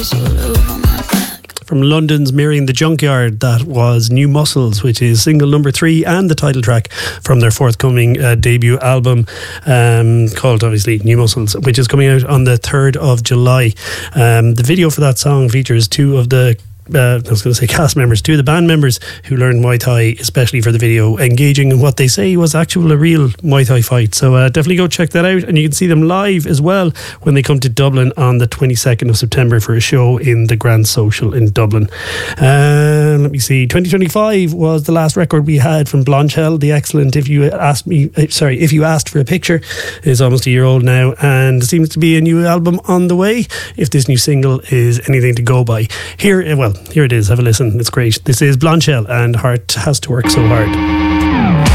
From London's Mirroring the Junkyard, that was New Muscles, which is single number 3 and the title track from their forthcoming debut album, called obviously New Muscles, which is coming out on the 3rd of July. The video for that song features two of the cast members, two of the band members who learned Muay Thai, especially for the video, engaging in what they say was a real Muay Thai fight. So definitely go check that out, and you can see them live as well when they come to Dublin on the 22nd of September for a show in the Grand Social in Dublin. Let me see, 2025 was the last record we had from Blondshell. The excellent If You Asked for a Picture is almost a year old now, and seems to be a new album on the way, if this new single is anything to go by. Here it is, have a listen, it's great. This is Blondshell and Heart Has to Work So Hard.